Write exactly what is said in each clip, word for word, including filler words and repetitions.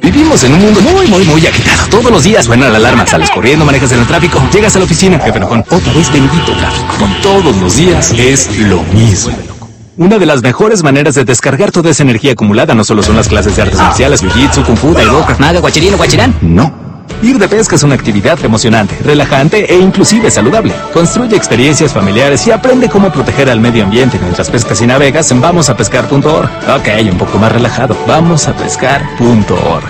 Vivimos en un mundo muy, muy, muy agitado. Todos los días suena la alarma, sales corriendo, manejas en el tráfico, llegas a la oficina, jefe enojón, otra vez bendito tráfico. Todos los días es lo mismo. Una de las mejores maneras de descargar toda esa energía acumulada no solo son las clases de artes marciales, jiu-jitsu, kung fu, taekwondo, krav maga, guachirino, guachirán. No. Ir de pesca es una actividad emocionante, relajante e inclusive saludable. Construye experiencias familiares y aprende cómo proteger al medio ambiente mientras pescas y navegas en vamos a pescar punto org. Ok, un poco más relajado. vamos a pescar punto org.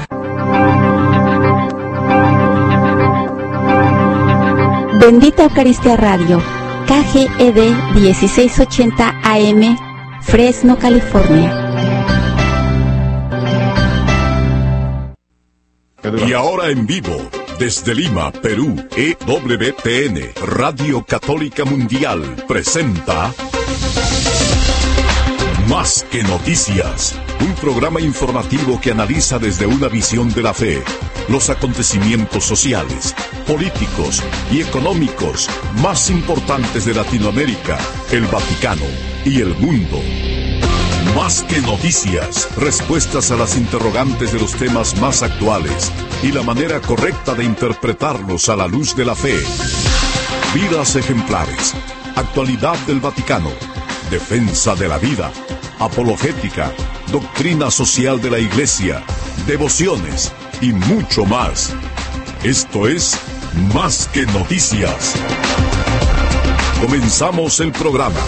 Bendita Eucaristía Radio, K G E D dieciséis ochenta A M, Fresno, California. Y ahora en vivo, desde Lima, Perú, E W T N, Radio Católica Mundial, presenta Más que Noticias, un programa informativo que analiza desde una visión de la fe los acontecimientos sociales, políticos y económicos más importantes de Latinoamérica, el Vaticano y el mundo. Más que noticias, respuestas a las interrogantes de los temas más actuales y la manera correcta de interpretarlos a la luz de la fe. Vidas ejemplares, actualidad del Vaticano, defensa de la vida, apologética, doctrina social de la Iglesia, devociones y mucho más. Esto es Más que Noticias. Comenzamos el programa.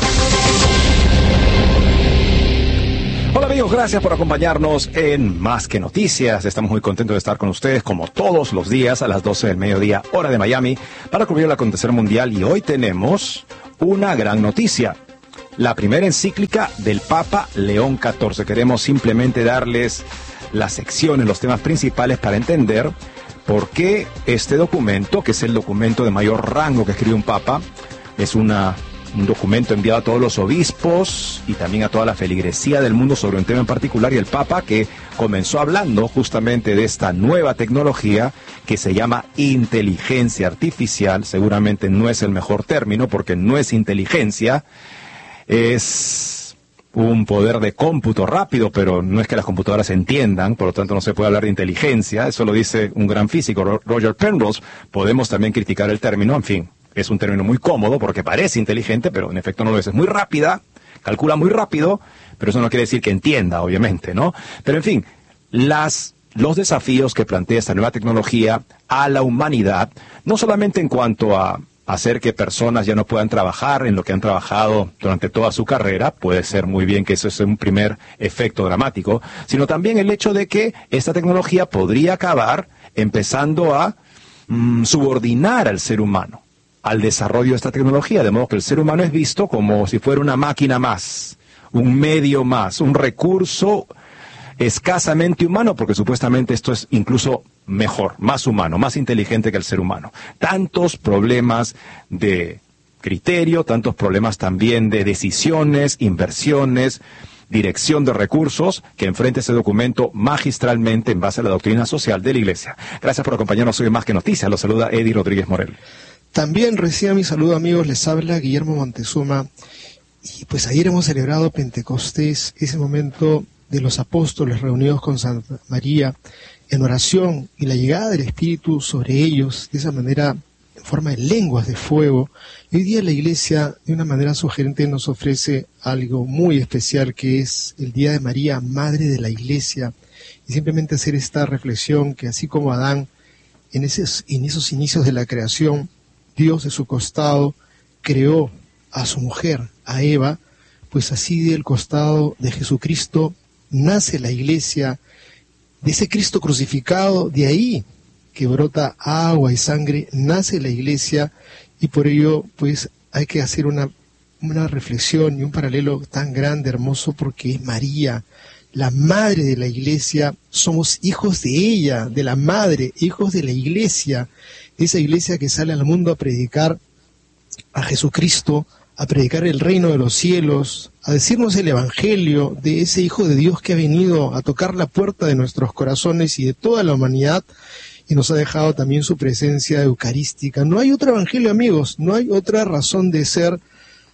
Hola amigos, gracias por acompañarnos en Más que Noticias. Estamos muy contentos de estar con ustedes como todos los días a las doce del mediodía, hora de Miami, para cubrir el acontecer mundial. Y hoy tenemos una gran noticia. La primera encíclica del Papa León catorce. Queremos simplemente darles las secciones, los temas principales para entender por qué este documento, que es el documento de mayor rango que escribe un Papa, es una... un documento enviado a todos los obispos y también a toda la feligresía del mundo sobre un tema en particular, y el Papa que comenzó hablando justamente de esta nueva tecnología que se llama inteligencia artificial. Seguramente no es el mejor término porque no es inteligencia, es un poder de cómputo rápido, pero no es que las computadoras entiendan, por lo tanto no se puede hablar de inteligencia. Eso lo dice un gran físico, Roger Penrose. Podemos también criticar el término, en fin. Es un término muy cómodo porque parece inteligente, pero en efecto no lo es. Es muy rápida, calcula muy rápido, pero eso no quiere decir que entienda, obviamente, ¿no? Pero en fin, las, los desafíos que plantea esta nueva tecnología a la humanidad, no solamente en cuanto a hacer que personas ya no puedan trabajar en lo que han trabajado durante toda su carrera, puede ser muy bien que eso es un primer efecto dramático, sino también el hecho de que esta tecnología podría acabar empezando a mmm, subordinar al ser humano al desarrollo de esta tecnología, de modo que el ser humano es visto como si fuera una máquina más, un medio más, un recurso escasamente humano, porque supuestamente esto es incluso mejor, más humano, más inteligente que el ser humano. Tantos problemas de criterio, tantos problemas también de decisiones, inversiones, dirección de recursos, que enfrenta ese documento magistralmente en base a la doctrina social de la Iglesia. Gracias por acompañarnos hoy en Más que Noticias. Los saluda Eddie Rodríguez Morel. También reciba mi saludo, amigos, les habla Guillermo Montezuma. Y pues ayer hemos celebrado Pentecostés, ese momento de los apóstoles reunidos con Santa María en oración y la llegada del Espíritu sobre ellos, de esa manera en forma de lenguas de fuego. Y hoy día la Iglesia, de una manera sugerente, nos ofrece algo muy especial, que es el Día de María, Madre de la Iglesia, y simplemente hacer esta reflexión que así como Adán, en esos, en esos inicios de la creación, Dios de su costado creó a su mujer, a Eva, pues así del costado de Jesucristo nace la Iglesia, de ese Cristo crucificado, de ahí que brota agua y sangre, nace la Iglesia, y por ello pues hay que hacer una, una reflexión y un paralelo tan grande, hermoso, porque es María, la madre de la Iglesia. Somos hijos de ella, de la madre, hijos de la Iglesia, esa Iglesia que sale al mundo a predicar a Jesucristo, a predicar el reino de los cielos, a decirnos el evangelio de ese Hijo de Dios que ha venido a tocar la puerta de nuestros corazones y de toda la humanidad, y nos ha dejado también su presencia eucarística. No hay otro evangelio, amigos, no hay otra razón de ser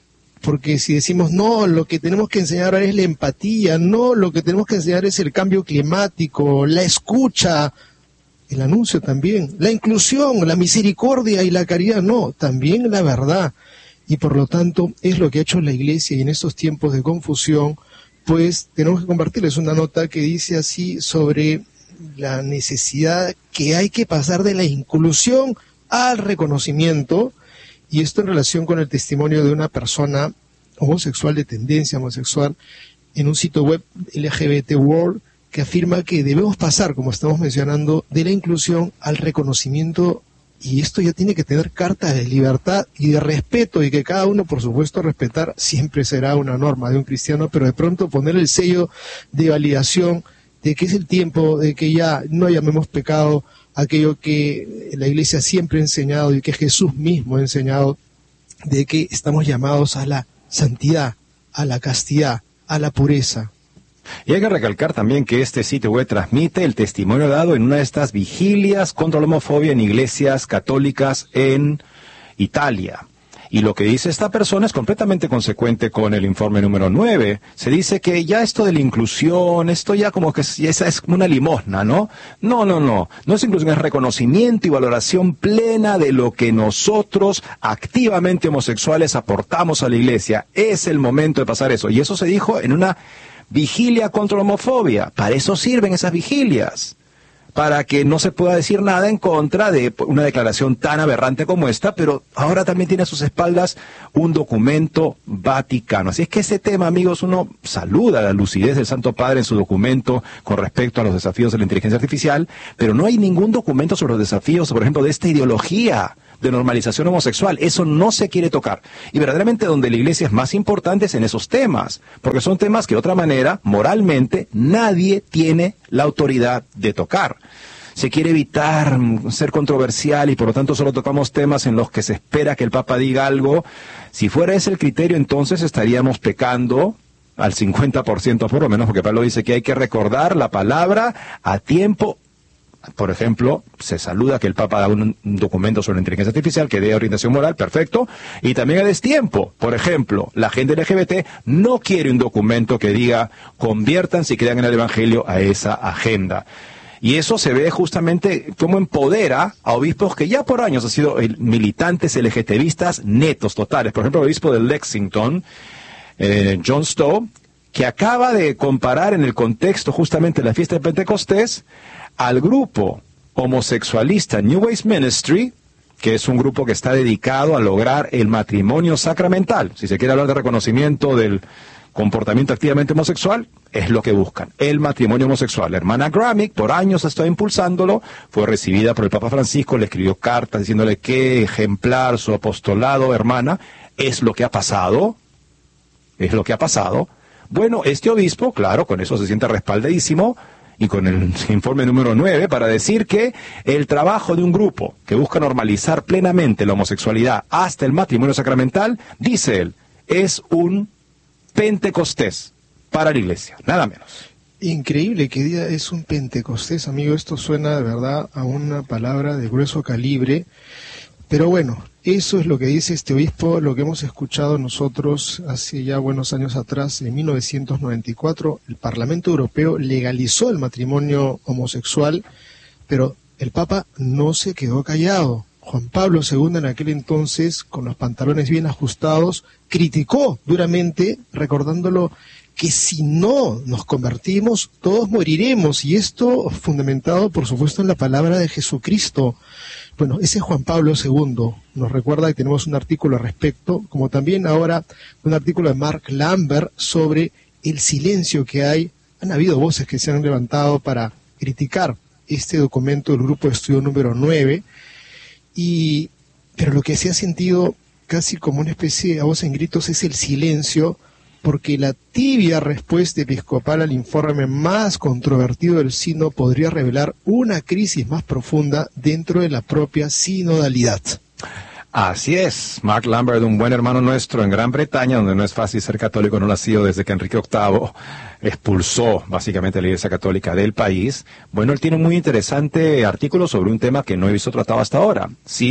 porque si decimos, no, lo que tenemos que enseñar ahora es la empatía, no, lo que tenemos que enseñar es el cambio climático, la escucha, el anuncio también, la inclusión, la misericordia y la caridad, no, también la verdad. Y por lo tanto es lo que ha hecho la Iglesia, y en estos tiempos de confusión, pues tenemos que compartirles una nota que dice así sobre la necesidad que hay que pasar de la inclusión al reconocimiento, y esto en relación con el testimonio de una persona homosexual, de tendencia homosexual, en un sitio web L G B T World, que afirma que debemos pasar, como estamos mencionando, de la inclusión al reconocimiento. Y esto ya tiene que tener carta de libertad y de respeto, y que cada uno, por supuesto, respetar siempre será una norma de un cristiano, pero de pronto poner el sello de validación de que es el tiempo de que ya no llamemos pecado aquello que la Iglesia siempre ha enseñado y que Jesús mismo ha enseñado, de que estamos llamados a la santidad, a la castidad, a la pureza. Y hay que recalcar también que este sitio web transmite el testimonio dado en una de estas vigilias contra la homofobia en iglesias católicas en Italia. Y lo que dice esta persona es completamente consecuente con el informe número nueve. Se dice que ya esto de la inclusión, esto ya como que es, esa es como una limosna, ¿no? No, no, no. No es inclusión, es reconocimiento y valoración plena de lo que nosotros, activamente homosexuales, aportamos a la iglesia. Es el momento de pasar eso. Y eso se dijo en una vigilia contra la homofobia. Para eso sirven esas vigilias, para que no se pueda decir nada en contra de una declaración tan aberrante como esta, pero ahora también tiene a sus espaldas un documento vaticano. Así es que ese tema, amigos, uno saluda la lucidez del Santo Padre en su documento con respecto a los desafíos de la inteligencia artificial, pero no hay ningún documento sobre los desafíos, por ejemplo, de esta ideología de normalización homosexual. Eso no se quiere tocar. Y verdaderamente donde la iglesia es más importante es en esos temas, porque son temas que de otra manera, moralmente, nadie tiene la autoridad de tocar. Se quiere evitar ser controversial y por lo tanto solo tocamos temas en los que se espera que el Papa diga algo. Si fuera ese el criterio, entonces estaríamos pecando al cincuenta por ciento por lo menos, porque Pablo dice que hay que recordar la palabra a tiempo. Por ejemplo, se saluda que el Papa da un, un documento sobre la inteligencia artificial que dé orientación moral, perfecto, y también a destiempo. Por ejemplo, la gente L G B T no quiere un documento que diga conviértanse y crean en el Evangelio a esa agenda. Y eso se ve justamente como empodera a obispos que ya por años han sido militantes LGTBistas netos, totales. Por ejemplo, el obispo de Lexington, eh, John Stowe, que acaba de comparar en el contexto justamente de la fiesta de Pentecostés al grupo homosexualista New Ways Ministry, que es un grupo que está dedicado a lograr el matrimonio sacramental. Si se quiere hablar de reconocimiento del comportamiento activamente homosexual, es lo que buscan, el matrimonio homosexual. La hermana Gramick por años ha estado impulsándolo, fue recibida por el Papa Francisco, le escribió cartas diciéndole qué ejemplar su apostolado, hermana. Es lo que ha pasado, es lo que ha pasado. Bueno, este obispo, claro, con eso se siente respaldadísimo, y con el informe número nueve, para decir que el trabajo de un grupo que busca normalizar plenamente la homosexualidad hasta el matrimonio sacramental, dice él, es un Pentecostés para la iglesia, nada menos. Increíble que día es un Pentecostés, amigo. Esto suena de verdad a una palabra de grueso calibre, pero bueno, eso es lo que dice este obispo, lo que hemos escuchado nosotros hace ya buenos años atrás. En mil novecientos noventa y cuatro el Parlamento Europeo legalizó el matrimonio homosexual, pero el Papa no se quedó callado. Juan Pablo segundo en aquel entonces, con los pantalones bien ajustados, criticó duramente, recordándolo que si no nos convertimos, todos moriremos, y esto fundamentado, por supuesto, en la palabra de Jesucristo. Bueno, ese Juan Pablo segundo nos recuerda que tenemos un artículo al respecto, como también ahora un artículo de Mark Lambert sobre el silencio que hay. Han habido voces que se han levantado para criticar este documento del grupo de estudio número nueve, y, pero lo que se ha sentido casi como una especie de voz en gritos es el silencio, porque la tibia respuesta episcopal al informe más controvertido del sínodo podría revelar una crisis más profunda dentro de la propia sinodalidad. Así es, Mark Lambert, un buen hermano nuestro en Gran Bretaña, donde no es fácil ser católico, no nacido desde que Enrique octavo expulsó básicamente la Iglesia Católica del país. Bueno, él tiene un muy interesante artículo sobre un tema que no he visto tratado hasta ahora. Sí,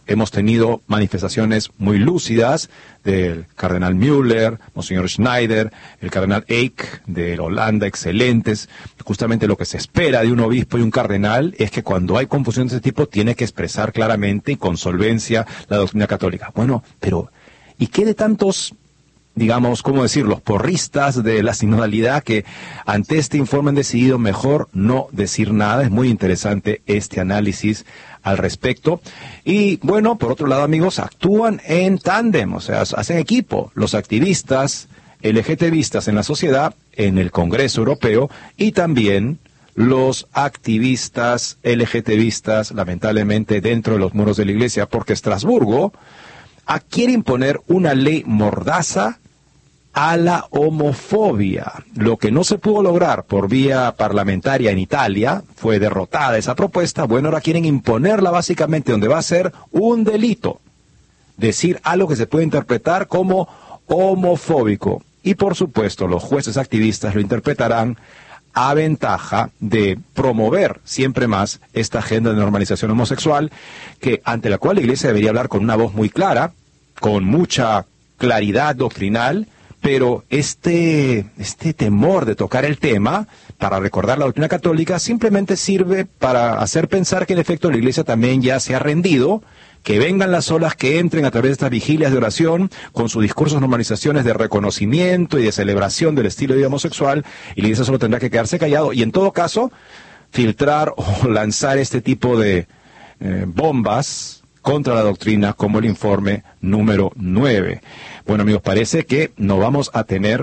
hemos tenido manifestaciones muy lúcidas del cardenal Müller, Monseñor Schneider, el cardenal Eck de Holanda, excelentes. Justamente lo que se espera de un obispo y un cardenal es que cuando hay confusión de ese tipo tiene que expresar claramente y con solvencia la doctrina católica. Bueno, pero ¿y qué de tantos, digamos, cómo decir, los porristas de la sinodalidad que ante este informe han decidido mejor no decir nada? Es muy interesante este análisis al respecto. Y bueno, por otro lado, amigos, actúan en tándem, o sea, hacen equipo los activistas LGTBistas en la sociedad, en el Congreso Europeo, y también los activistas LGTBistas, lamentablemente, dentro de los muros de la Iglesia, porque Estrasburgo quiere imponer una ley mordaza a la homofobia. Lo que no se pudo lograr por vía parlamentaria en Italia, fue derrotada esa propuesta. Bueno, ahora quieren imponerla básicamente, donde va a ser un delito decir algo que se puede interpretar como homofóbico. Y por supuesto, los jueces activistas lo interpretarán a ventaja de promover siempre más esta agenda de normalización homosexual, que ante la cual la Iglesia debería hablar con una voz muy clara, con mucha claridad doctrinal. Pero este, este temor de tocar el tema, para recordar la doctrina católica, simplemente sirve para hacer pensar que en efecto la Iglesia también ya se ha rendido, que vengan las olas que entren a través de estas vigilias de oración, con sus discursos normalizaciones de reconocimiento y de celebración del estilo de vida homosexual, y la Iglesia solo tendrá que quedarse callado, y en todo caso, filtrar o lanzar este tipo de eh, bombas contra la doctrina, como el informe número nueve. Bueno, amigos, parece que no vamos a tener,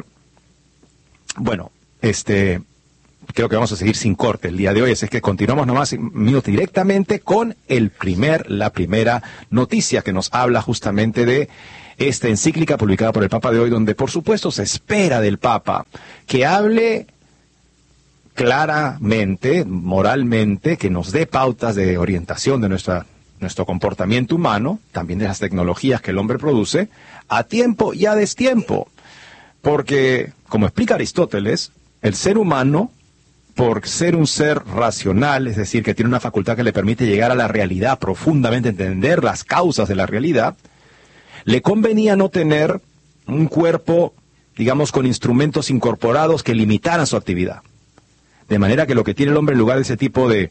bueno, este, creo que vamos a seguir sin corte el día de hoy, así es que continuamos nomás, amigos, directamente con el primer, la primera noticia que nos habla justamente de esta encíclica publicada por el Papa de hoy, donde por supuesto se espera del Papa que hable claramente, moralmente, que nos dé pautas de orientación de nuestra nuestro comportamiento humano, también de las tecnologías que el hombre produce, a tiempo y a destiempo. Porque, como explica Aristóteles, el ser humano, por ser un ser racional, es decir, que tiene una facultad que le permite llegar a la realidad, profundamente entender las causas de la realidad, le convenía no tener un cuerpo, digamos, con instrumentos incorporados que limitaran su actividad. De manera que lo que tiene el hombre en lugar de ese tipo de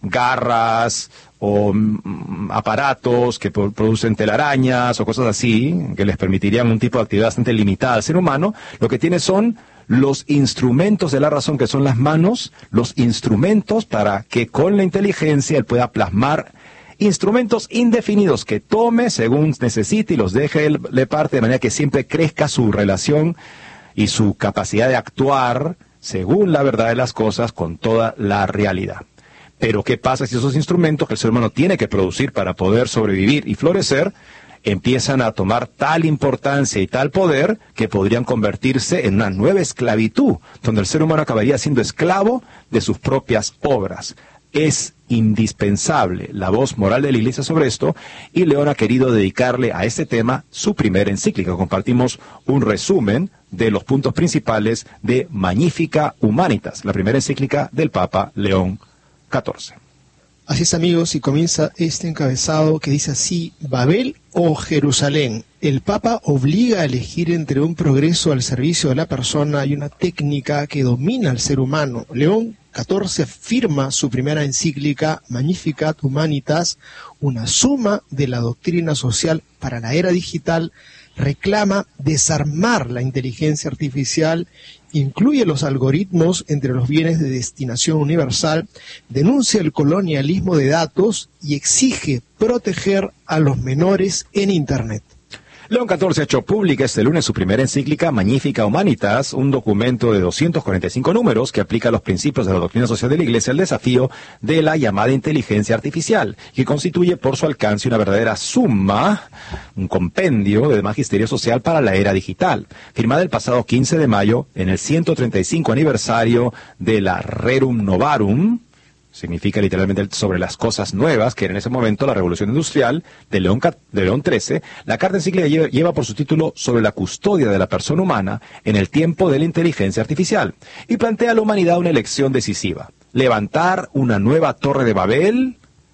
garras o mm, aparatos que pro producen telarañas o cosas así, que les permitirían un tipo de actividad bastante limitada al ser humano, lo que tiene son los instrumentos de la razón, que son las manos, los instrumentos para que con la inteligencia él pueda plasmar instrumentos indefinidos que tome según necesite y los deje de parte, de manera que siempre crezca su relación y su capacidad de actuar según la verdad de las cosas con toda la realidad. Pero ¿qué pasa si esos instrumentos que el ser humano tiene que producir para poder sobrevivir y florecer empiezan a tomar tal importancia y tal poder que podrían convertirse en una nueva esclavitud, donde el ser humano acabaría siendo esclavo de sus propias obras? Es indispensable la voz moral de la Iglesia sobre esto, y León ha querido dedicarle a este tema su primera encíclica. Compartimos un resumen de los puntos principales de Magnificat Humanitas, la primera encíclica del Papa León catorce. Así es, amigos, y comienza este encabezado que dice así: Babel o Jerusalén. El Papa obliga a elegir entre un progreso al servicio de la persona y una técnica que domina al ser humano. León catorce firma su primera encíclica, Magnificat Humanitas, una suma de la doctrina social para la era digital. Reclama desarmar la inteligencia artificial, incluye los algoritmos entre los bienes de destinación universal, denuncia el colonialismo de datos y exige proteger a los menores en Internet. León catorce ha hecho pública este lunes su primera encíclica, Magnificat Humanitas, un documento de doscientos cuarenta y cinco números que aplica los principios de la doctrina social de la Iglesia al desafío de la llamada inteligencia artificial, que constituye por su alcance una verdadera suma, un compendio de magisterio social para la era digital, firmada el pasado quince de mayo en el ciento treinta y cinco aniversario de la Rerum Novarum, significa literalmente sobre las cosas nuevas, que era en ese momento la revolución industrial de León, de León trece. La carta encíclica lleva, lleva por su título sobre la custodia de la persona humana en el tiempo de la inteligencia artificial, y plantea a la humanidad una elección decisiva: levantar una nueva torre de Babel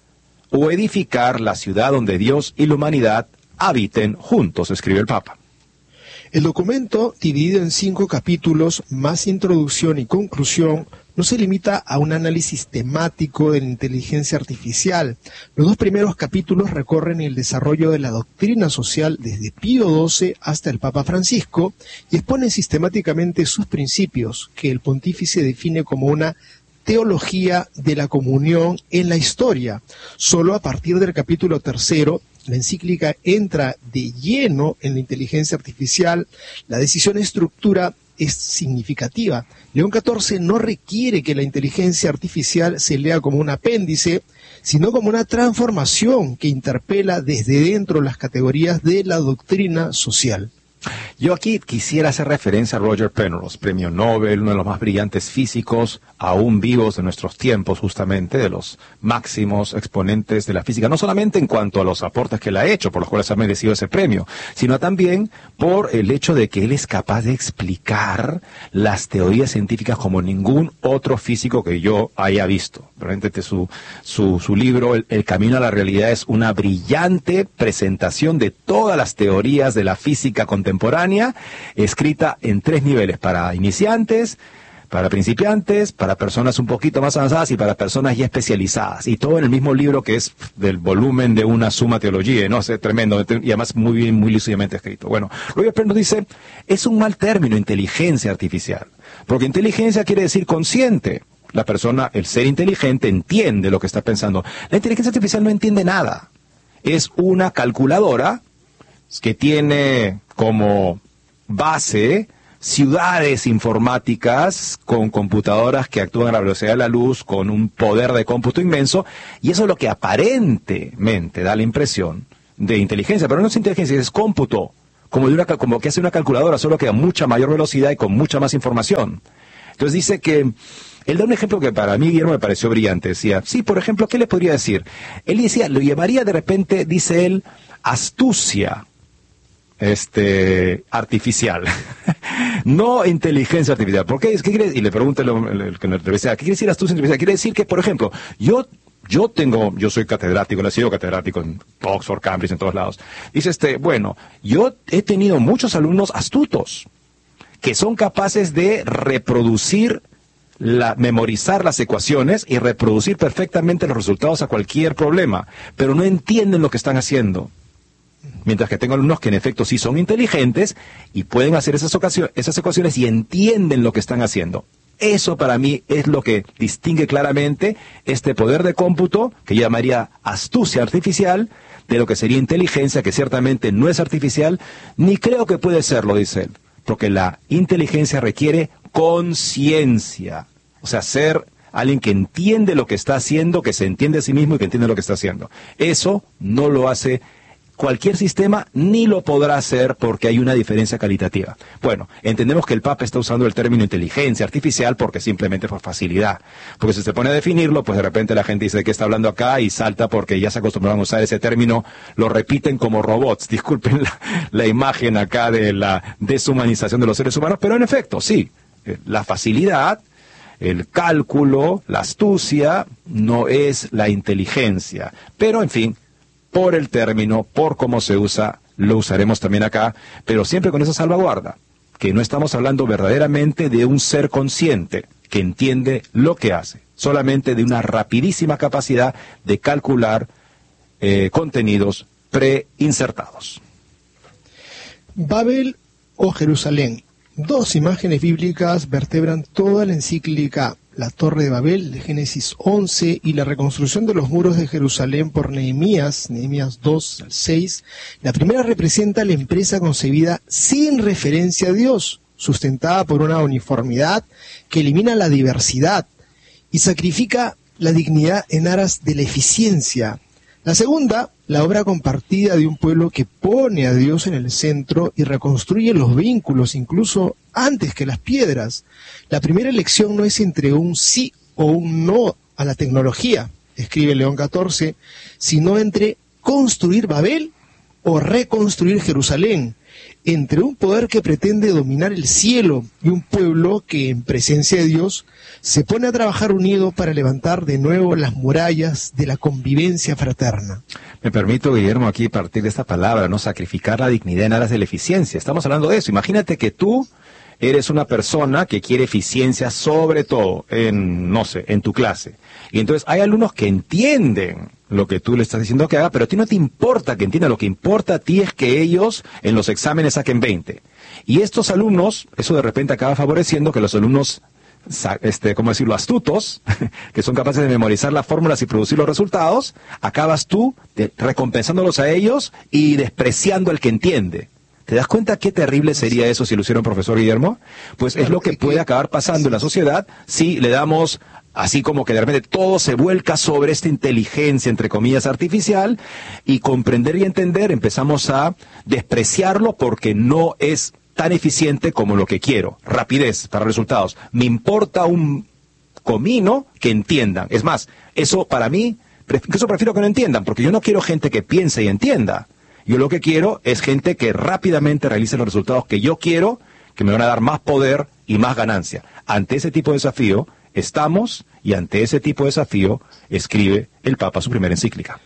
o edificar la ciudad donde Dios y la humanidad habiten juntos, escribe el Papa. El documento, dividido en cinco capítulos, más introducción y conclusión, no se limita a un análisis temático de la inteligencia artificial. Los dos primeros capítulos recorren el desarrollo de la doctrina social desde Pío doce hasta el Papa Francisco y exponen sistemáticamente sus principios, que el pontífice define como una teología de la comunión en la historia. Solo a partir del capítulo tercero, la encíclica entra de lleno en la inteligencia artificial. La decisión de estructura es significativa. León catorce no requiere que la inteligencia artificial se lea como un apéndice, sino como una transformación que interpela desde dentro las categorías de la doctrina social. Yo aquí quisiera hacer referencia a Roger Penrose, premio Nobel, uno de los más brillantes físicos aún vivos de nuestros tiempos, justamente, de los máximos exponentes de la física, no solamente en cuanto a los aportes que él ha hecho, por los cuales ha merecido ese premio, sino también por el hecho de que él es capaz de explicar las teorías científicas como ningún otro físico que yo haya visto. Realmente su, su, su libro, el, el Camino a la Realidad, es una brillante presentación de todas las teorías de la física contemporánea, escrita en tres niveles: para iniciantes, para principiantes, para personas un poquito más avanzadas y para personas ya especializadas. Y todo en el mismo libro, que es del volumen de una Summa Theologiae, ¿no? Es tremendo, y además muy bien, muy lúcidamente escrito. Bueno, Roger Penrose dice, es un mal término inteligencia artificial, porque inteligencia quiere decir consciente. La persona, el ser inteligente, entiende lo que está pensando. La inteligencia artificial no entiende nada. Es una calculadora que tiene como base ciudades informáticas con computadoras que actúan a la velocidad de la luz, con un poder de cómputo inmenso, y eso es lo que aparentemente da la impresión de inteligencia, pero no es inteligencia, es cómputo, como, de una, como que hace una calculadora, solo que a mucha mayor velocidad y con mucha más información. Entonces dice que, él da un ejemplo que para mí, Guillermo, me pareció brillante. Decía, sí, por ejemplo, ¿qué le podría decir? Él decía, lo llamaría de repente, dice él, astucia este artificial, no inteligencia artificial. ¿Por qué? ¿Qué quiere? Y le pregunta el, el, el que me entrevista, ¿qué quiere decir astucia artificial? Quiere decir que, por ejemplo, yo yo tengo, yo soy catedrático, he sido catedrático en Oxford, Cambridge, en todos lados. Dice este, bueno, yo he tenido muchos alumnos astutos que son capaces de reproducir La, memorizar las ecuaciones y reproducir perfectamente los resultados a cualquier problema, pero no entienden lo que están haciendo. Mientras que tengo alumnos que en efecto sí son inteligentes y pueden hacer esas, ocasiones, esas ecuaciones y entienden lo que están haciendo. Eso para mí es lo que distingue claramente este poder de cómputo, que yo llamaría astucia artificial, de lo que sería inteligencia, que ciertamente no es artificial, ni creo que puede serlo, dice él, porque la inteligencia requiere conciencia, o sea, ser alguien que entiende lo que está haciendo, que se entiende a sí mismo y que entiende lo que está haciendo. Eso no lo hace cualquier sistema, ni lo podrá hacer porque hay una diferencia calitativa. Bueno, entendemos que el Papa está usando el término inteligencia artificial porque simplemente por facilidad. Porque si se pone a definirlo, pues de repente la gente dice de qué está hablando acá y salta porque ya se acostumbraron a usar ese término, lo repiten como robots. Disculpen la, la imagen acá de la deshumanización de los seres humanos, pero en efecto, sí, la facilidad, el cálculo, la astucia, no es la inteligencia. Pero, en fin, por el término, por cómo se usa, lo usaremos también acá, pero siempre con esa salvaguarda, que no estamos hablando verdaderamente de un ser consciente que entiende lo que hace, solamente de una rapidísima capacidad de calcular eh, contenidos preinsertados. Babel o Jerusalén. Dos imágenes bíblicas vertebran toda la encíclica La Torre de Babel, de Génesis once, y la reconstrucción de los muros de Jerusalén por Nehemías, Nehemías dos al seis. La primera representa la empresa concebida sin referencia a Dios, sustentada por una uniformidad que elimina la diversidad y sacrifica la dignidad en aras de la eficiencia. La segunda, la obra compartida de un pueblo que pone a Dios en el centro y reconstruye los vínculos incluso antes que las piedras. La primera elección no es entre un sí o un no a la tecnología, escribe León catorce, sino entre construir Babel o reconstruir Jerusalén, entre un poder que pretende dominar el cielo y un pueblo que, en presencia de Dios, se pone a trabajar unido para levantar de nuevo las murallas de la convivencia fraterna. Me permito, Guillermo, aquí partir de esta palabra, no sacrificar la dignidad en aras de la eficiencia. Estamos hablando de eso. Imagínate que tú eres una persona que quiere eficiencia sobre todo en, no sé, en tu clase. Y entonces hay alumnos que entienden lo que tú le estás diciendo que haga, pero a ti no te importa que entiendan, lo que importa a ti es que ellos en los exámenes saquen veinte. Y estos alumnos, eso de repente acaba favoreciendo que los alumnos, este, ¿cómo decirlo?, astutos, que son capaces de memorizar las fórmulas y producir los resultados, acabas tú de, recompensándolos a ellos y despreciando al que entiende. ¿Te das cuenta qué terrible sería eso si lo hiciera un profesor, Guillermo? Pues es lo que puede acabar pasando en la sociedad si le damos, así como que de repente todo se vuelca sobre esta inteligencia, entre comillas, artificial, y comprender y entender, empezamos a despreciarlo porque no es tan eficiente como lo que quiero. Rapidez para resultados. Me importa un comino que entiendan. Es más, eso para mí, eso prefiero que no entiendan, porque yo no quiero gente que piense y entienda. Yo lo que quiero es gente que rápidamente realice los resultados que yo quiero, que me van a dar más poder y más ganancia. Ante ese tipo de desafío estamos, y ante ese tipo de desafío escribe el Papa su primera encíclica.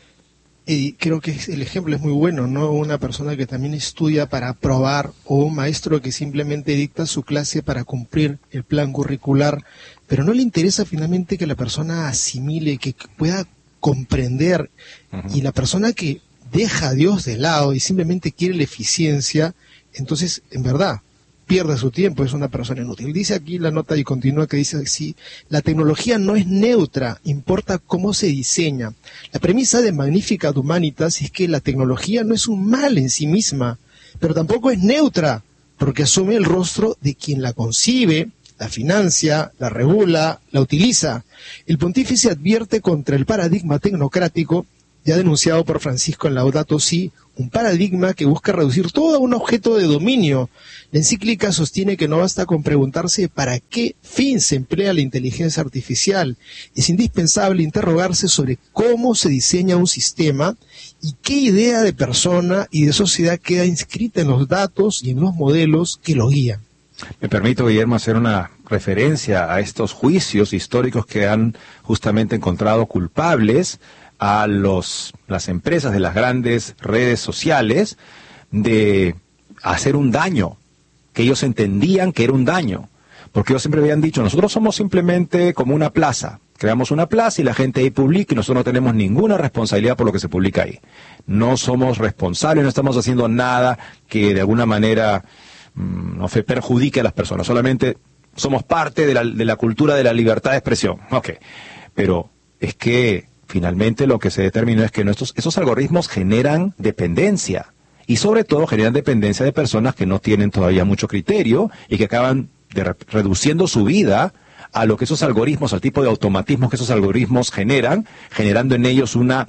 Y creo que el ejemplo es muy bueno, ¿no? Una persona que también estudia para aprobar, o un maestro que simplemente dicta su clase para cumplir el plan curricular, pero no le interesa finalmente que la persona asimile, que pueda comprender, uh-huh. Y la persona que deja a Dios de lado y simplemente quiere la eficiencia, entonces, en verdad, pierde su tiempo, es una persona inútil. Dice aquí la nota y continúa que dice así: la tecnología no es neutra, importa cómo se diseña. La premisa de Magnificat Humanitas es que la tecnología no es un mal en sí misma, pero tampoco es neutra, porque asume el rostro de quien la concibe, la financia, la regula, la utiliza. El pontífice advierte contra el paradigma tecnocrático, ya denunciado por Francisco en Laudato Si, un paradigma que busca reducir todo a un objeto de dominio. La encíclica sostiene que no basta con preguntarse para qué fin se emplea la inteligencia artificial. Es indispensable interrogarse sobre cómo se diseña un sistema y qué idea de persona y de sociedad queda inscrita en los datos y en los modelos que lo guían. Me permito, Guillermo, hacer una referencia a estos juicios históricos que han justamente encontrado culpables a los, las empresas de las grandes redes sociales de hacer un daño, que ellos entendían que era un daño, porque ellos siempre habían dicho, nosotros somos simplemente como una plaza, creamos una plaza y la gente ahí publica y nosotros no tenemos ninguna responsabilidad por lo que se publica ahí. No somos responsables, no estamos haciendo nada que de alguna manera mmm, no se perjudique a las personas, solamente somos parte de la, de la cultura de la libertad de expresión. Ok, pero es que finalmente lo que se determinó es que nuestros, esos algoritmos generan dependencia y sobre todo generan dependencia de personas que no tienen todavía mucho criterio y que acaban de re reduciendo su vida a lo que esos algoritmos, al tipo de automatismos que esos algoritmos generan, generando en ellos una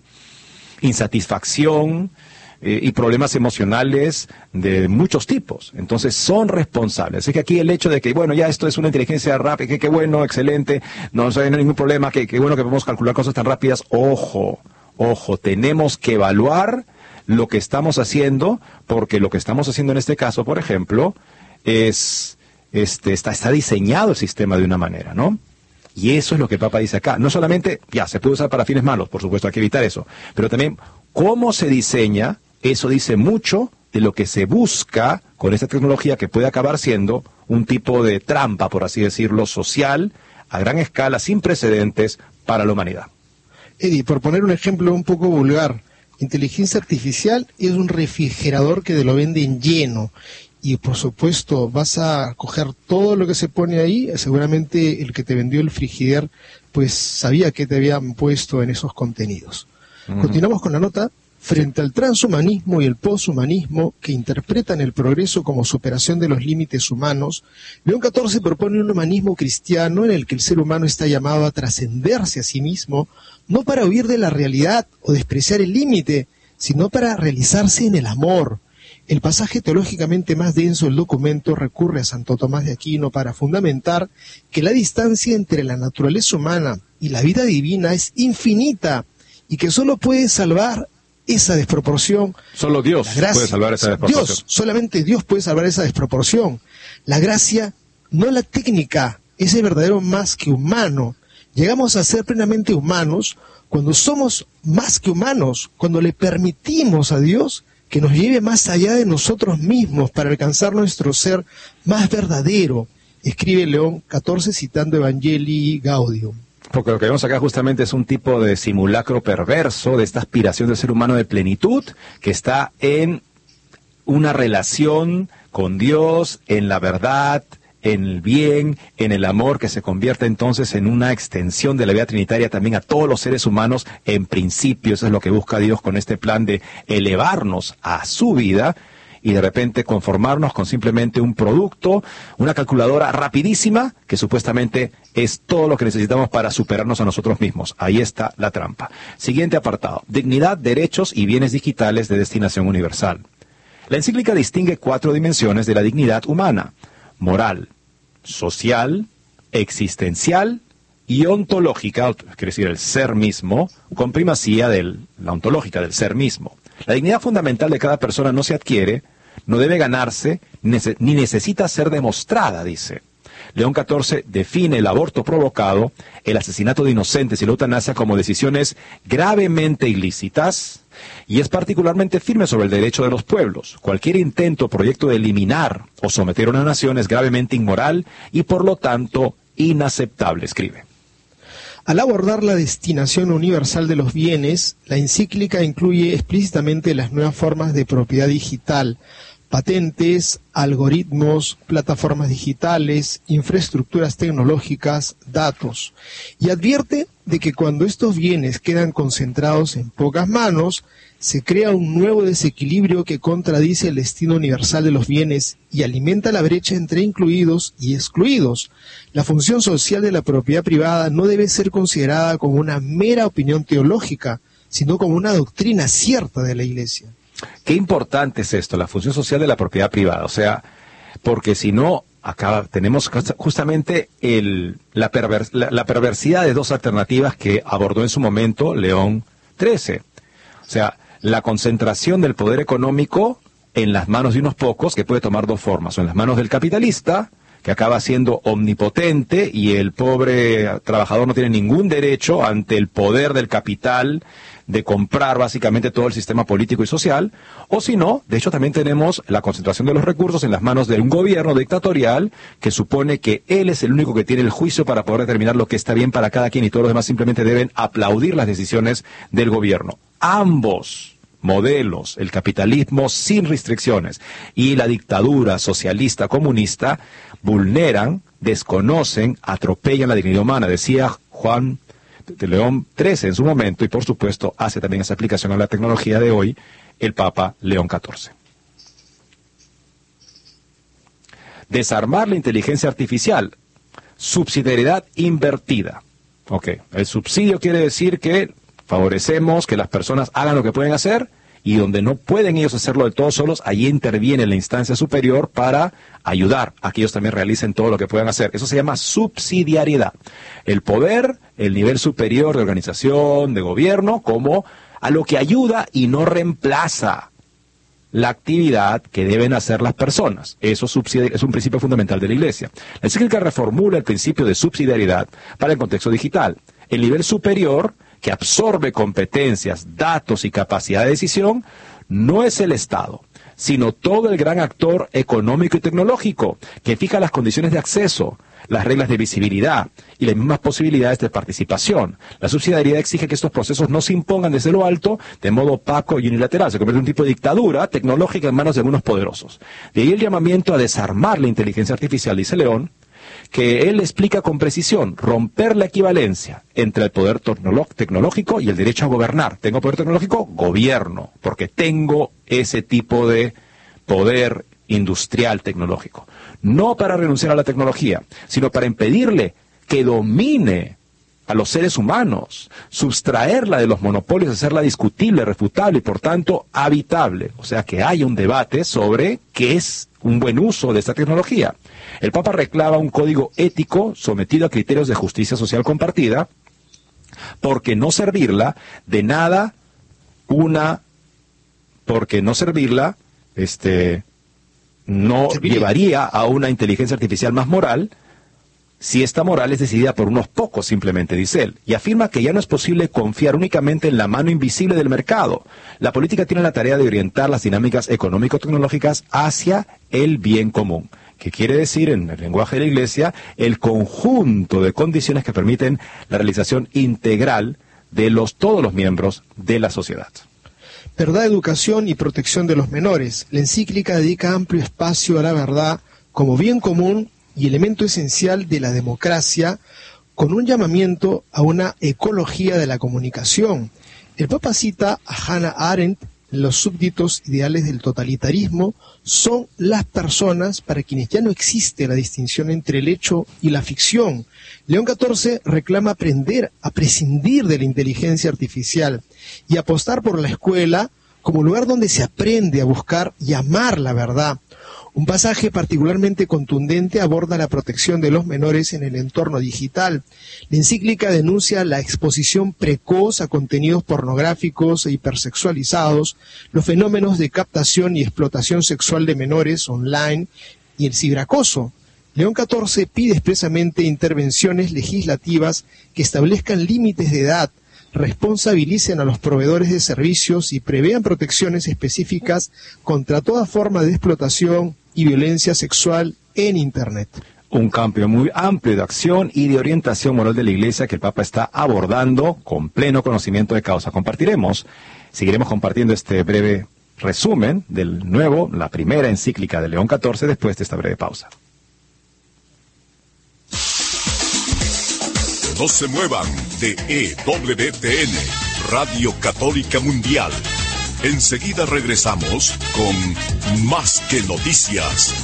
insatisfacción eh, y problemas emocionales de muchos tipos. Entonces son responsables. Así que aquí el hecho de que, bueno, ya esto es una inteligencia rápida, que qué bueno, excelente, no, no hay ningún problema, que qué bueno que podemos calcular cosas tan rápidas. Ojo, ojo, tenemos que evaluar lo que estamos haciendo, porque lo que estamos haciendo en este caso, por ejemplo, es, este, está, está diseñado el sistema de una manera, ¿no? Y eso es lo que el Papa dice acá. No solamente, ya, se puede usar para fines malos, por supuesto, hay que evitar eso, pero también cómo se diseña. Eso dice mucho de lo que se busca con esta tecnología, que puede acabar siendo un tipo de trampa, por así decirlo, social, a gran escala, sin precedentes para la humanidad. Eddie, por poner un ejemplo un poco vulgar, inteligencia artificial es un refrigerador que te lo venden lleno. Y por supuesto vas a coger todo lo que se pone ahí, seguramente el que te vendió el frigider pues sabía que te habían puesto en esos contenidos. Uh-huh. Continuamos con la nota. Frente al transhumanismo y el poshumanismo, que interpretan el progreso como superación de los límites humanos, León catorce propone un humanismo cristiano en el que el ser humano está llamado a trascenderse a sí mismo, no para huir de la realidad o despreciar el límite, sino para realizarse en el amor. El pasaje teológicamente más denso del documento recurre a Santo Tomás de Aquino para fundamentar que la distancia entre la naturaleza humana y la vida divina es infinita y que solo puede salvar esa desproporción. Solo Dios La gracia, puede salvar esa desproporción. Dios, solamente Dios puede salvar esa desproporción. La gracia, no la técnica, es el verdadero más que humano. Llegamos a ser plenamente humanos cuando somos más que humanos, cuando le permitimos a Dios que nos lleve más allá de nosotros mismos para alcanzar nuestro ser más verdadero, escribe León catorce citando Evangelii Gaudium. Porque lo que vemos acá justamente es un tipo de simulacro perverso de esta aspiración del ser humano de plenitud que está en una relación con Dios, en la verdad, en el bien, en el amor, que se convierte entonces en una extensión de la vida trinitaria también a todos los seres humanos en principio. Eso es lo que busca Dios con este plan de elevarnos a su vida y de repente conformarnos con simplemente un producto, una calculadora rapidísima que supuestamente es todo lo que necesitamos para superarnos a nosotros mismos. Ahí está la trampa. Siguiente apartado: dignidad, derechos y bienes digitales de destinación universal. La encíclica distingue cuatro dimensiones de la dignidad humana: moral, social, existencial y ontológica, quiere decir el ser mismo, con primacía de la ontológica, del ser mismo. La dignidad fundamental de cada persona no se adquiere, no debe ganarse, ni necesita ser demostrada, dice. León catorce define el aborto provocado, el asesinato de inocentes y la eutanasia como decisiones gravemente ilícitas, y es particularmente firme sobre el derecho de los pueblos. Cualquier intento o proyecto de eliminar o someter a una nación es gravemente inmoral y por lo tanto inaceptable, escribe. Al abordar la destinación universal de los bienes, la encíclica incluye explícitamente las nuevas formas de propiedad digital, patentes, algoritmos, plataformas digitales, infraestructuras tecnológicas, datos, y advierte de que cuando estos bienes quedan concentrados en pocas manos, se crea un nuevo desequilibrio que contradice el destino universal de los bienes y alimenta la brecha entre incluidos y excluidos. La función social de la propiedad privada no debe ser considerada como una mera opinión teológica, sino como una doctrina cierta de la Iglesia. Qué importante es esto, la función social de la propiedad privada. O sea, porque si no, acá tenemos justamente el, la, perver, la, la perversidad de dos alternativas que abordó en su momento León trece. O sea, la concentración del poder económico en las manos de unos pocos, que puede tomar dos formas: o en las manos del capitalista, que acaba siendo omnipotente y el pobre trabajador no tiene ningún derecho ante el poder del capital de comprar básicamente todo el sistema político y social, o si no, de hecho también tenemos la concentración de los recursos en las manos de un gobierno dictatorial que supone que él es el único que tiene el juicio para poder determinar lo que está bien para cada quien y todos los demás simplemente deben aplaudir las decisiones del gobierno. Ambos modelos, el capitalismo sin restricciones y la dictadura socialista comunista, vulneran, desconocen, atropellan la dignidad humana, decía Juan de León trece en su momento, y por supuesto hace también esa aplicación a la tecnología de hoy el Papa León catorce. Desarmar la inteligencia artificial, subsidiariedad invertida. Ok, el subsidio quiere decir que favorecemos que las personas hagan lo que pueden hacer, y donde no pueden ellos hacerlo de todos solos, allí interviene la instancia superior para ayudar a que ellos también realicen todo lo que puedan hacer. Eso se llama subsidiariedad. El poder, el nivel superior de organización, de gobierno, como a lo que ayuda y no reemplaza la actividad que deben hacer las personas. Eso es un principio fundamental de la Iglesia. La encíclica reformula el principio de subsidiariedad para el contexto digital. El nivel superior, que absorbe competencias, datos y capacidad de decisión, no es el Estado, sino todo el gran actor económico y tecnológico que fija las condiciones de acceso, las reglas de visibilidad y las mismas posibilidades de participación. La subsidiariedad exige que estos procesos no se impongan desde lo alto de modo opaco y unilateral. Se convierte en un tipo de dictadura tecnológica en manos de algunos poderosos. De ahí el llamamiento a desarmar la inteligencia artificial, dice León, que él explica con precisión: romper la equivalencia entre el poder tecnológico y el derecho a gobernar. ¿Tengo poder tecnológico? Gobierno, porque tengo ese tipo de poder industrial tecnológico. No para renunciar a la tecnología, sino para impedirle que domine a los seres humanos, sustraerla de los monopolios, hacerla discutible, refutable y por tanto habitable. O sea, que haya un debate sobre qué es un buen uso de esta tecnología. El Papa reclama un código ético sometido a criterios de justicia social compartida, porque no servirla de nada una porque no servirla, este, no Serviría. llevaría a una inteligencia artificial más moral, si esta moral es decidida por unos pocos simplemente, dice él, y afirma que ya no es posible confiar únicamente en la mano invisible del mercado. La política tiene la tarea de orientar las dinámicas económico-tecnológicas hacia el bien común, que quiere decir, en el lenguaje de la Iglesia, el conjunto de condiciones que permiten la realización integral de los, todos los miembros de la sociedad. Verdad, educación y protección de los menores. La encíclica dedica amplio espacio a la verdad como bien común y elemento esencial de la democracia, con un llamamiento a una ecología de la comunicación. El Papa cita a Hannah Arendt: los súbditos ideales del totalitarismo son las personas para quienes ya no existe la distinción entre el hecho y la ficción. León catorce reclama aprender a prescindir de la inteligencia artificial y apostar por la escuela como lugar donde se aprende a buscar y amar la verdad. Un pasaje particularmente contundente aborda la protección de los menores en el entorno digital. La encíclica denuncia la exposición precoz a contenidos pornográficos e hipersexualizados, los fenómenos de captación y explotación sexual de menores online y el ciberacoso. León catorce pide expresamente intervenciones legislativas que establezcan límites de edad, responsabilicen a los proveedores de servicios y prevean protecciones específicas contra toda forma de explotación y violencia sexual en Internet. Un campo muy amplio de acción y de orientación moral de la Iglesia que el Papa está abordando con pleno conocimiento de causa. Compartiremos, seguiremos compartiendo este breve resumen del nuevo, la primera encíclica de León catorce después de esta breve pausa. No se muevan de E W T N, Radio Católica Mundial. Enseguida regresamos con Más que Noticias.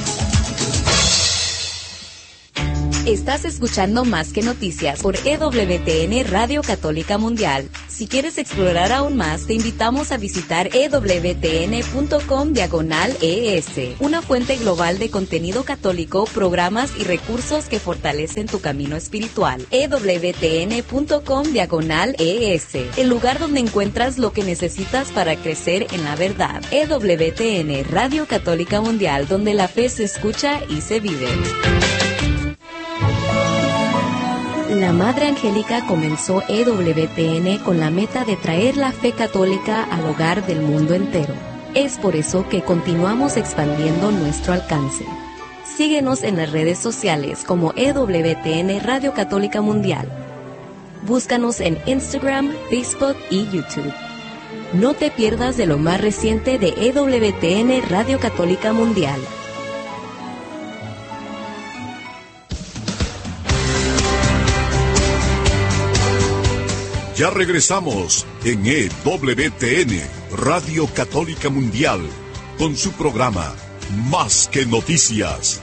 Estás escuchando Más que Noticias por E W T N Radio Católica Mundial. Si quieres explorar aún más, te invitamos a visitar e w t n punto com diagonal E S, una fuente global de contenido católico, programas y recursos que fortalecen tu camino espiritual. e w t n punto com diagonal E S, el lugar donde encuentras lo que necesitas para crecer en la verdad. E W T N Radio Católica Mundial, donde la fe se escucha y se vive. La Madre Angélica comenzó E W T N con la meta de traer la fe católica al hogar del mundo entero. Es por eso que continuamos expandiendo nuestro alcance. Síguenos en las redes sociales como E W T N Radio Católica Mundial. Búscanos en Instagram, Facebook y YouTube. No te pierdas de lo más reciente de E W T N Radio Católica Mundial. Ya regresamos en E W T N, Radio Católica Mundial, con su programa Más que Noticias.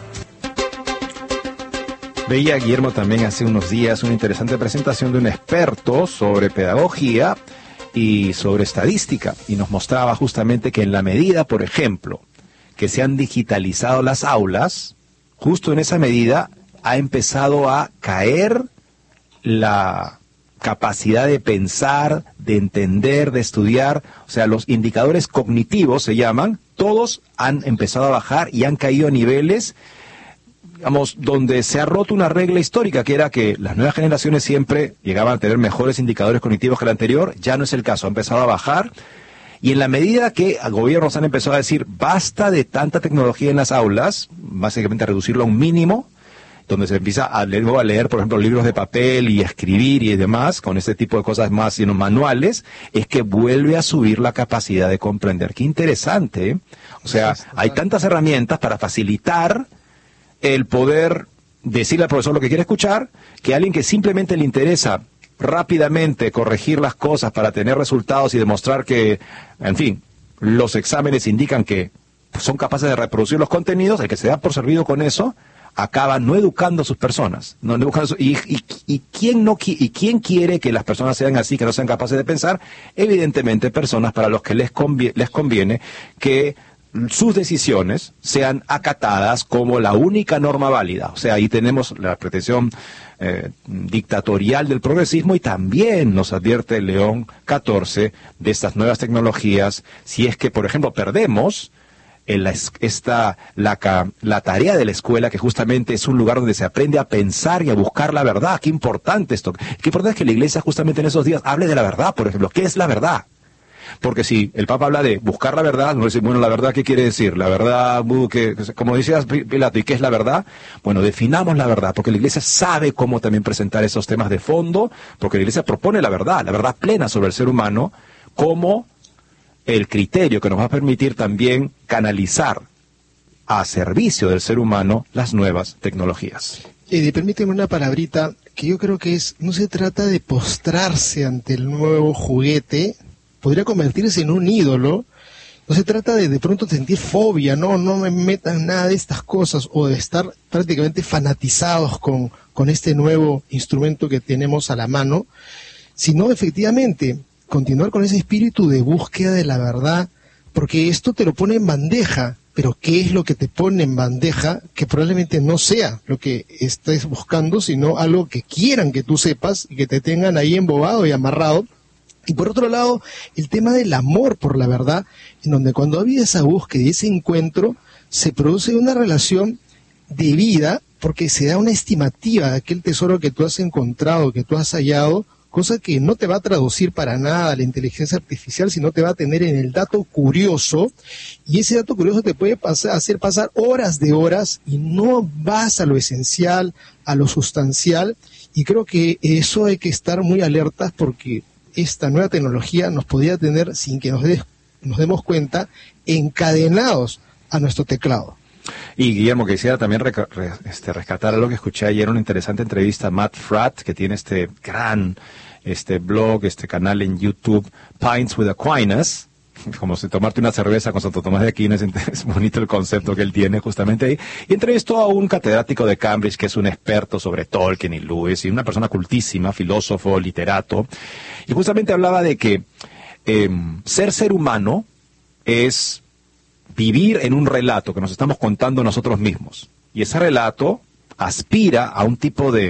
Veía Guillermo también hace unos días una interesante presentación de un experto sobre pedagogía y sobre estadística, y nos mostraba justamente que en la medida, por ejemplo, que se han digitalizado las aulas, justo en esa medida ha empezado a caer la capacidad de pensar, de entender, de estudiar. O sea, los indicadores cognitivos se llaman, todos han empezado a bajar y han caído a niveles, digamos, donde se ha roto una regla histórica, que era que las nuevas generaciones siempre llegaban a tener mejores indicadores cognitivos que el anterior. Ya no es el caso, ha empezado a bajar. Y en la medida que gobiernos han empezado a decir, basta de tanta tecnología en las aulas, básicamente a reducirlo a un mínimo, donde se empieza a leer, a leer, por ejemplo, libros de papel y a escribir y demás, con este tipo de cosas más, sino manuales, es que vuelve a subir la capacidad de comprender. Qué interesante, ¿eh? O sea, hay tantas herramientas para facilitar el poder decirle al profesor lo que quiere escuchar, que alguien que simplemente le interesa rápidamente corregir las cosas para tener resultados y demostrar que, en fin, los exámenes indican que son capaces de reproducir los contenidos, el que se da por servido con eso, acaba no educando a sus personas, no educando a su, y, y, y quién no y quién quiere que las personas sean así, que no sean capaces de pensar. Evidentemente personas para los que les conviene, les conviene que sus decisiones sean acatadas como la única norma válida. O sea, ahí tenemos la pretensión eh, dictatorial del progresismo, y también nos advierte León catorce de estas nuevas tecnologías. Si es que, por ejemplo, perdemos en la, esta, la, la tarea de la escuela, que justamente es un lugar donde se aprende a pensar y a buscar la verdad. Qué importante esto. Qué importante es que la Iglesia justamente en esos días hable de la verdad, por ejemplo. ¿Qué es la verdad? Porque si el Papa habla de buscar la verdad, no dice, bueno, ¿la verdad qué quiere decir? La verdad, que, como decías Pilato, ¿y qué es la verdad? Bueno, definamos la verdad, porque la Iglesia sabe cómo también presentar esos temas de fondo, porque la Iglesia propone la verdad, la verdad plena sobre el ser humano, como el criterio que nos va a permitir también canalizar a servicio del ser humano las nuevas tecnologías. Eh, permíteme una palabrita que yo creo que es, no se trata de postrarse ante el nuevo juguete, podría convertirse en un ídolo. No se trata de de pronto sentir fobia, no, no me metan nada de estas cosas, o de estar prácticamente fanatizados con, con este nuevo instrumento que tenemos a la mano, sino efectivamente continuar con ese espíritu de búsqueda de la verdad, porque esto te lo pone en bandeja, pero ¿qué es lo que te pone en bandeja? Que probablemente no sea lo que estés buscando, sino algo que quieran que tú sepas y que te tengan ahí embobado y amarrado. Y por otro lado, el tema del amor por la verdad, en donde cuando había esa búsqueda y ese encuentro, se produce una relación de vida, porque se da una estimativa de aquel tesoro que tú has encontrado, que tú has hallado, cosa que no te va a traducir para nada la inteligencia artificial, sino te va a tener en el dato curioso, y ese dato curioso te puede pasar, hacer pasar horas de horas, y no vas a lo esencial, a lo sustancial, y creo que eso hay que estar muy alertas, porque esta nueva tecnología nos podría tener, sin que nos, des, nos demos cuenta, encadenados a nuestro teclado. Y Guillermo, quisiera también re, re, este, rescatar algo que escuché ayer, una interesante entrevista a Matt Fratt, que tiene este gran este blog, este canal en YouTube, Pints with Aquinas, como si tomarte una cerveza con Santo Tomás de Aquino. Es bonito el concepto que él tiene justamente ahí. Y entrevistó a un catedrático de Cambridge que es un experto sobre Tolkien y Lewis, y una persona cultísima, filósofo, literato, y justamente hablaba de que eh, ser ser humano es vivir en un relato que nos estamos contando nosotros mismos, y ese relato aspira a un tipo de